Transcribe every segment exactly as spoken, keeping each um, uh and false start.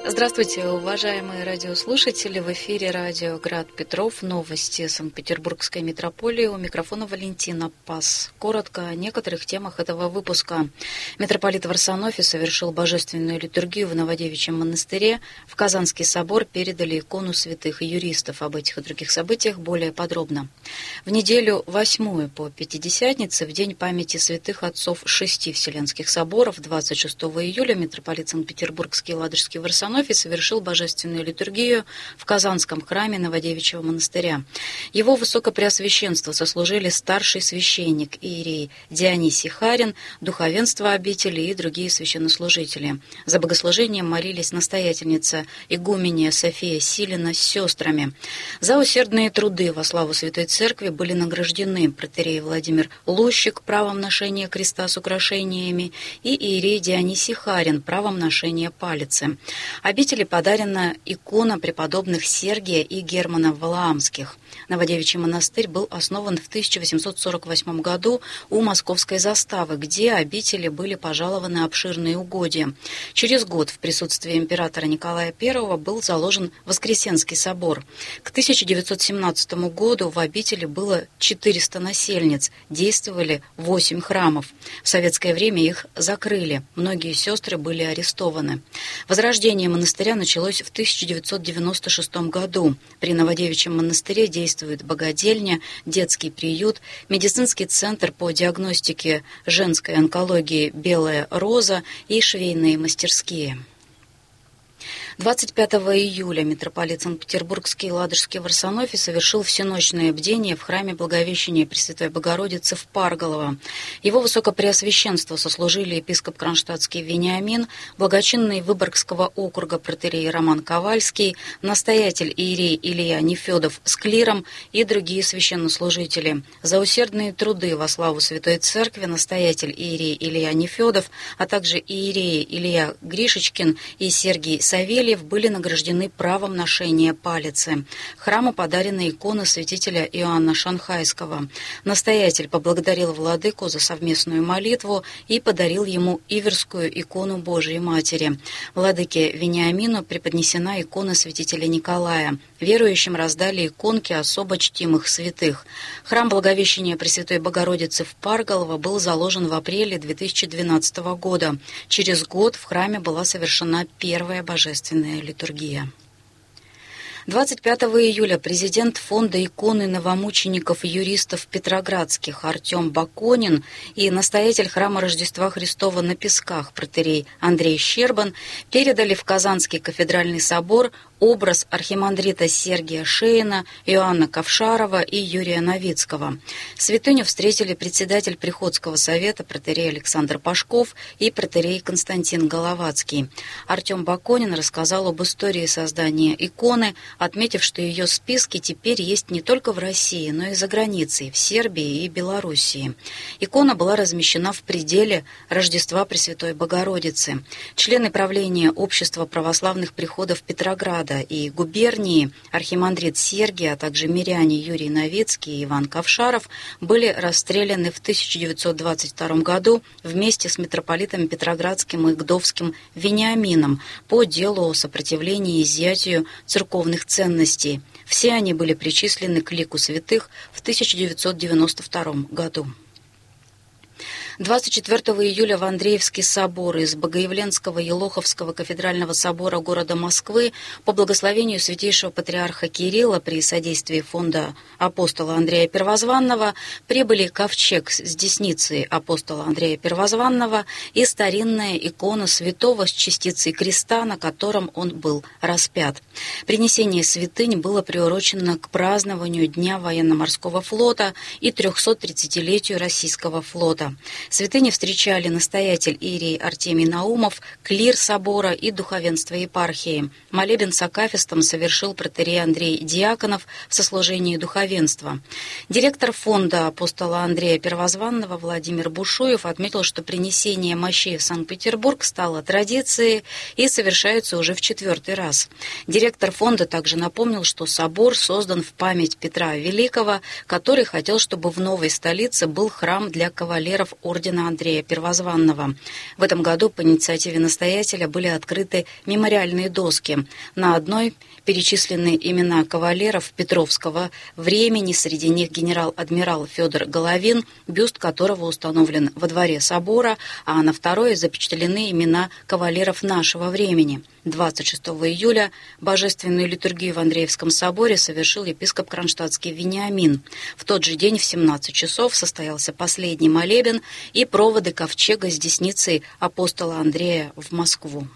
Здравствуйте, уважаемые радиослушатели. В эфире радио «Град Петров». Новости Санкт-Петербургской метрополии. У микрофона Валентина Пас. Коротко о некоторых темах этого выпуска. Митрополит Варсонофий совершил божественную литургию в Новодевичьем монастыре. В Казанский собор передали икону святых и юристов. Об этих и других событиях более подробно. В неделю восьмую по Пятидесятнице, в день памяти святых отцов шести Вселенских соборов, двадцать шестого июля, митрополит Санкт-Петербургский и Ладожский Варсонофий совершил божественную литургию в Казанском храме Новодевичьего монастыря. Его высокопреосвященство сослужили старший священник иерей Дионисий Харин, духовенство обители и другие священнослужители. За богослужением молились настоятельница игуменья София Силина с сестрами. За усердные труды во славу Святой Церкви были награждены протоиерей Владимир Лущик правом ношения креста с украшениями и иерей Дионисий Харин правом ношения палицы. Обители подарена икона преподобных Сергия и Германа Валаамских. Новодевичий монастырь был основан в тысяча восемьсот сорок восьмом году у Московской заставы, где обители были пожалованы обширные угодья. Через год в присутствии императора Николая Первого был заложен Воскресенский собор. К тысяча девятьсот семнадцатому году в обители было четыреста насельниц, действовали восемь храмов. В советское время их закрыли, многие сестры были арестованы. Возрождение монастыря началось в тысяча девятьсот девяносто шестом году. При Новодевичьем монастыре действует богадельня, детский приют, медицинский центр по диагностике женской онкологии «Белая роза» и швейные мастерские. двадцать пятого июля митрополит Санкт-Петербургский и Ладожский Варсонофий совершил всеночное бдение в храме Благовещения Пресвятой Богородицы в Парголово. Его высокопреосвященство сослужили епископ кронштадтский Вениамин, благочинный Выборгского округа протоиерей Роман Ковальский, настоятель иерей Илья Нефедов с клиром и другие священнослужители. За усердные труды во славу Святой Церкви настоятель иерей Илья Нефедов, а также иереи Илья Гришечкин и Сергий Савельев были награждены правом ношения палицы. Храму подарена икона святителя Иоанна Шанхайского. Настоятель поблагодарил владыку за совместную молитву и подарил ему иверскую икону Божией Матери. Владыке Вениамину преподнесена икона святителя Николая. Верующим раздали иконки особо чтимых святых. Храм Благовещения Пресвятой Богородицы в Парголово был заложен в апреле две тысячи двенадцатого года. Через год в храме была совершена первая божественная литургия. двадцать пятого июля президент фонда иконы новомучеников и юристов Петроградских Артем Баконин и настоятель храма Рождества Христова на Песках протоиерей Андрей Щербан передали в Казанский кафедральный собор образ архимандрита Сергия Шеина, Иоанна Ковшарова и Юрия Новицкого. Святыню встретили председатель Приходского совета протоиерей Александр Пашков и протоиерей Константин Головацкий. Артем Баконин рассказал об истории создания иконы, отметив, что ее списки теперь есть не только в России, но и за границей, в Сербии и Белоруссии. Икона была размещена в пределе Рождества Пресвятой Богородицы. Члены правления Общества православных приходов Петрограда и губернии, архимандрит Сергий, а также миряне Юрий Новицкий и Иван Ковшаров были расстреляны в тысяча девятьсот двадцать втором году вместе с митрополитом Петроградским и Гдовским Вениамином по делу о сопротивлении изъятию церковных ценностей. Все они были причислены к лику святых в тысяча девятьсот девяносто втором году. двадцать четвёртого июля в Андреевский собор из Богоявленского Елоховского кафедрального собора города Москвы по благословению святейшего патриарха Кирилла при содействии фонда апостола Андрея Первозванного прибыли ковчег с десницей апостола Андрея Первозванного и старинная икона святого с частицей креста, на котором он был распят. Принесение святынь было приурочено к празднованию Дня военно-морского флота и трехсотридцатилетию Российского флота. Святыни встречали настоятель иерей Артемий Наумов, клир собора и духовенство епархии. Молебен с акафистом совершил протоиерей Андрей Диаконов в сослужении духовенства. Директор фонда апостола Андрея Первозванного Владимир Бушуев отметил, что принесение мощей в Санкт-Петербург стало традицией и совершается уже в четвертый раз. Директор фонда также напомнил, что собор создан в память Петра Великого, который хотел, чтобы в новой столице был храм для кавалеров ордена ордена Андрея Первозванного. В этом году по инициативе настоятеля были открыты мемориальные доски. На одной перечислены имена кавалеров Петровского времени, среди них генерал-адмирал Федор Головин, бюст которого установлен во дворе собора, а на второй запечатлены имена кавалеров нашего времени. двадцать шестого июля божественную литургию в Андреевском соборе совершил епископ кронштадтский Вениамин. В тот же день в семнадцать часов состоялся последний молебен и проводы ковчега с десницей апостола Андрея в Москву.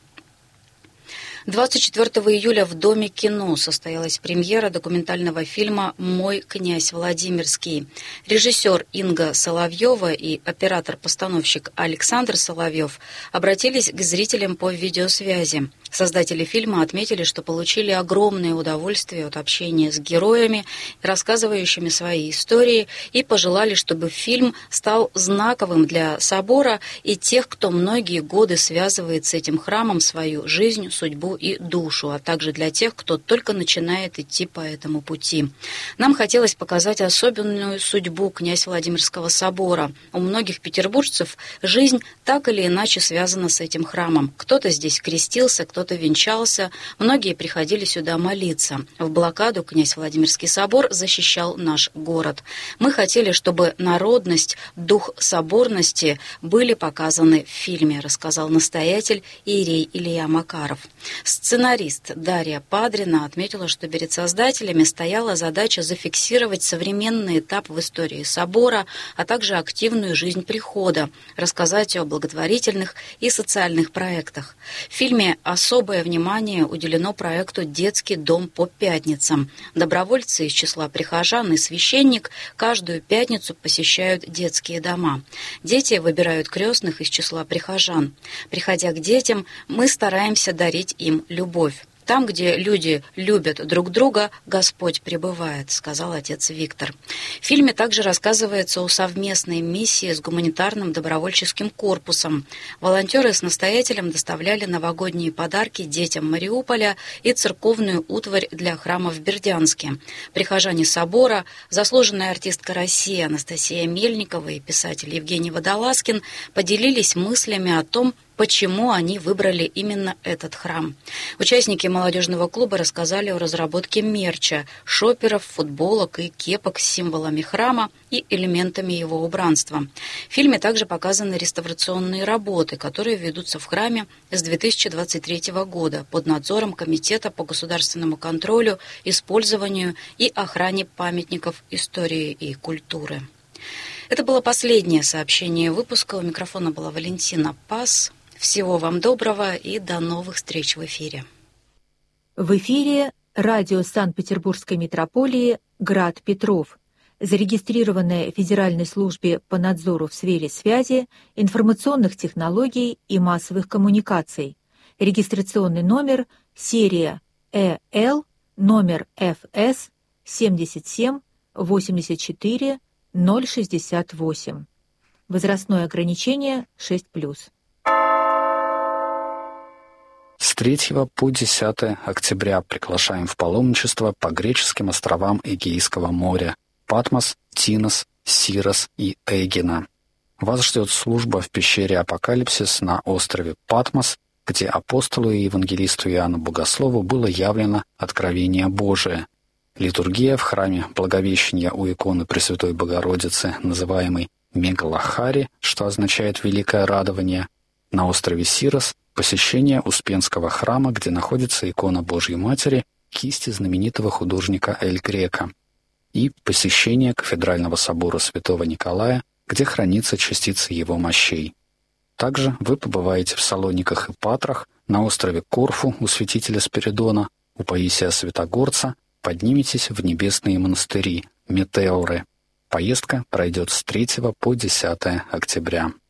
двадцать четвёртого июля в Доме кино состоялась премьера документального фильма «Мой князь Владимирский». Режиссер Инга Соловьева и оператор-постановщик Александр Соловьев обратились к зрителям по видеосвязи. Создатели фильма отметили, что получили огромное удовольствие от общения с героями, рассказывающими свои истории, и пожелали, чтобы фильм стал знаковым для собора и тех, кто многие годы связывает с этим храмом свою жизнь, судьбу и душу, а также для тех, кто только начинает идти по этому пути. Нам хотелось показать особенную судьбу князя Владимирского собора. У многих петербуржцев жизнь так или иначе связана с этим храмом. Кто-то здесь крестился, кто-то венчался, многие приходили сюда молиться. В блокаду князь Владимирский собор защищал наш город. Мы хотели, чтобы народность, дух соборности были показаны в фильме, рассказал настоятель иерей Илья Макаров. Сценарист Дарья Падрина отметила, что перед создателями стояла задача зафиксировать современный этап в истории собора, а также активную жизнь прихода, рассказать о благотворительных и социальных проектах. В фильме особое внимание уделено проекту «Детский дом по пятницам». Добровольцы из числа прихожан и священник каждую пятницу посещают детские дома. Дети выбирают крестных из числа прихожан. Приходя к детям, мы стараемся дарить им любовь. Там, где люди любят друг друга, Господь пребывает, сказал отец Виктор. В фильме также рассказывается о совместной миссии с гуманитарным добровольческим корпусом. Волонтеры с настоятелем доставляли новогодние подарки детям Мариуполя и церковную утварь для храма в Бердянске. Прихожане собора, заслуженная артистка России Анастасия Мельникова и писатель Евгений Водолазкин поделились мыслями о том, почему они выбрали именно этот храм. Участники молодежного клуба рассказали о разработке мерча, шоперов, футболок и кепок с символами храма и элементами его убранства. В фильме также показаны реставрационные работы, которые ведутся в храме с две тысячи двадцать третьего года под надзором Комитета по государственному контролю, использованию и охране памятников истории и культуры. Это было последнее сообщение выпуска. У микрофона была Валентина Пас. Всего вам доброго и до новых встреч в эфире. В эфире радио Санкт-Петербургской митрополии «Град Петров», зарегистрированное в Федеральной службе по надзору в сфере связи, информационных технологий и массовых коммуникаций. Регистрационный номер серия Э Л, номер Ф С семьдесят семь восемьдесят четыре ноль шестьдесят восемь. Возрастное ограничение шесть плюс. С третьего по десятое октября приглашаем в паломничество по греческим островам Эгейского моря – Патмос, Тинос, Сирос и Эгина. Вас ждет служба в пещере Апокалипсис на острове Патмос, где апостолу и евангелисту Иоанну Богослову было явлено откровение Божие. Литургия в храме Благовещения у иконы Пресвятой Богородицы, называемой Мегалахари, что означает «великое радование», на острове Сирос – посещение Успенского храма, где находится икона Божьей Матери, кисти знаменитого художника Эль Греко, и посещение Кафедрального собора Святого Николая, где хранится частица его мощей. Также вы побываете в Салониках и Патрах, на острове Корфу у святителя Спиридона, у Паисия Святогорца, подниметесь в небесные монастыри, метеоры. Поездка пройдет с третьего по десятое октября.